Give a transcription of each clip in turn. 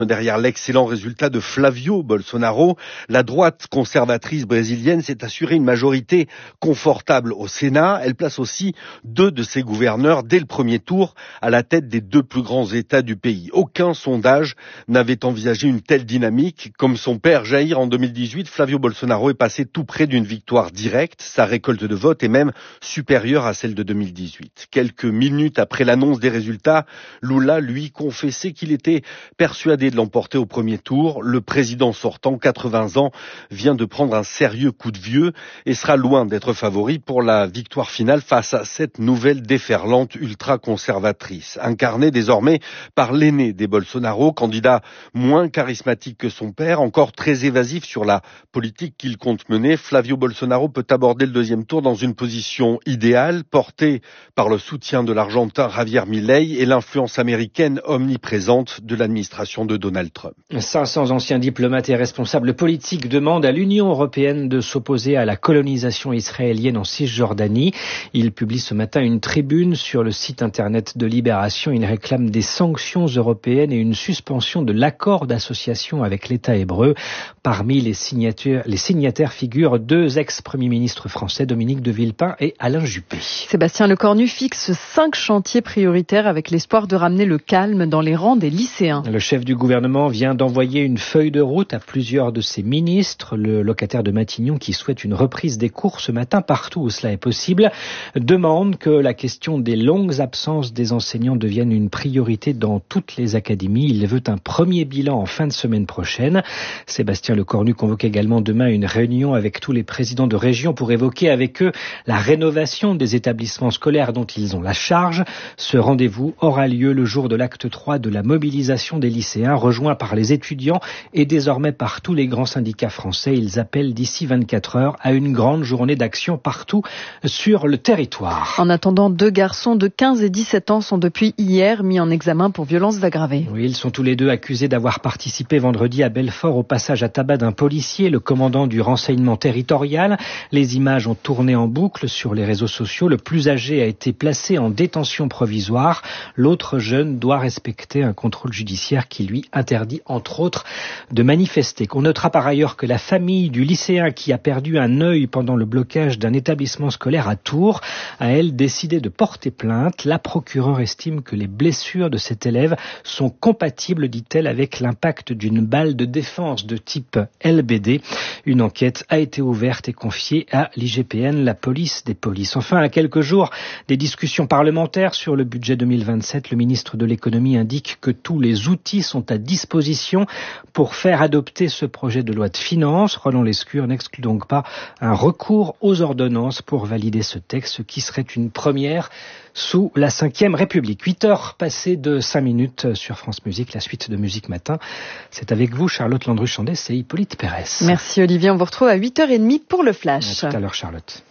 Derrière l'excellent résultat de Flavio Bolsonaro, la droite conservatrice brésilienne s'est assurée une majorité confortable au Sénat. Elle place aussi 2 de ses gouverneurs dès le premier tour à la tête des 2 plus grands États du pays. Aucun sondage n'avait envisagé une telle dynamique. Comme son père Jair en 2018, Flavio Bolsonaro est passé tout près d'une victoire directe. Sa récolte de vote est même supérieure à celle de 2018. Quelques minutes après l'annonce des résultats, Lula, lui, confessait qu'il était persuadé de l'emporter au premier tour. Le président sortant, 80 ans, vient de prendre un sérieux coup de vieux et sera loin d'être favori pour la victoire finale face à cette nouvelle déferlante ultra-conservatrice, incarnée désormais par l'aîné des Bolsonaro, candidat moins charismatique que son père, encore très évasif sur la politique qu'il compte mener. Flavio Bolsonaro peut aborder le deuxième tour dans une position idéale, portée par le soutien de l'Argentin Javier Milei et l'influence américaine omniprésente de l'administration de Donald Trump. 500 anciens diplomates et responsables politiques demandent à l'Union européenne de s'opposer à la colonisation israélienne en Cisjordanie. Ils publient ce matin une tribune sur le site internet de Libération. Ils réclament des sanctions européennes et une suspension de l'accord d'association avec l'État hébreu. Parmi les signataires figurent 2 ex-premiers ministres français, Dominique de Villepin et Alain Juppé. Sébastien Lecornu fixe 5 chantiers prioritaires avec l'espoir de ramener le calme dans les rangs des lycéens. Le chef du gouvernement vient d'envoyer une feuille de route à plusieurs de ses ministres. Le locataire de Matignon, qui souhaite une reprise des cours ce matin partout où cela est possible, demande que la question des longues absences des enseignants devienne une priorité dans toutes les académies. Il veut un premier bilan en fin de semaine prochaine. Sébastien Lecornu convoque également demain une réunion avec tous les présidents de région pour évoquer avec eux la rénovation des établissements scolaires dont ils ont la charge. Ce rendez-vous aura lieu le jour de l'acte 3 de la mobilisation des lycéens, rejoints par les étudiants et désormais par tous les grands syndicats français. Ils appellent d'ici 24 heures à une grande journée d'action partout sur le territoire. En attendant, 2 garçons de 15 et 17 ans sont depuis hier mis en examen pour violences aggravées. Oui, ils sont tous les 2 accusés d'avoir participé vendredi à Belfort au passage à tabac d'un policier, le commandant du renseignement territorial. Les images ont tourné en boucle sur les réseaux sociaux. Le plus âgé a été placé en détention provisoire. L'autre jeune doit respecter un contrôle judiciaire qui lui interdit, entre autres, de manifester. On notera par ailleurs que la famille du lycéen qui a perdu un œil pendant le blocage d'un établissement scolaire à Tours a, elle, décidé de porter plainte. La procureure estime que les blessures de cet élève sont compatibles, dit-elle, avec l'impact d'une balle de défense de type LBD. Une enquête a été ouverte et confiée à l'IGPN, la police des polices. Enfin, à quelques jours des discussions parlementaires sur le budget 2027, le ministre de l'économie indique que tous les outils sont à disposition pour faire adopter ce projet de loi de finances. Roland Lescure n'exclut donc pas un recours aux ordonnances pour valider ce texte, ce qui serait une première sous la Ve République. 8 heures passées de 5 minutes sur France Musique, la suite de Musique Matin. C'est avec vous, Charlotte Landru-Chandès et Hippolyte Pérès. Merci Olivier, on vous retrouve à 8h30 pour le Flash. À tout à l'heure, Charlotte.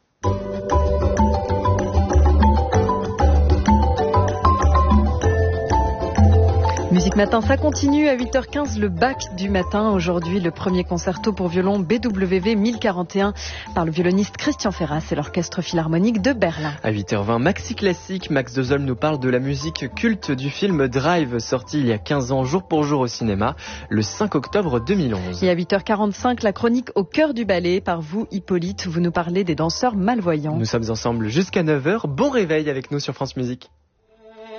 Musique Matin, ça continue à 8h15, le bac du matin. Aujourd'hui, le premier concerto pour violon BWV 1041 par le violoniste Christian Ferras et l'Orchestre Philharmonique de Berlin. À 8h20, Maxi Classique, Max Dezolm nous parle de la musique culte du film Drive, sorti il y a 15 ans, jour pour jour au cinéma, le 5 octobre 2011. Et à 8h45, la chronique Au cœur du ballet par vous, Hippolyte. Vous nous parlez des danseurs malvoyants. Nous sommes ensemble jusqu'à 9h. Bon réveil avec nous sur France Musique.